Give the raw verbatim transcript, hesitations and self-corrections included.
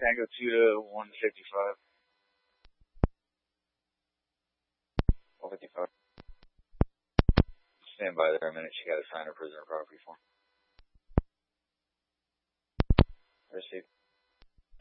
Tango two to one fifty-five. one fifty-five. Stand by there a minute. She got to sign her prisoner property form. Receive.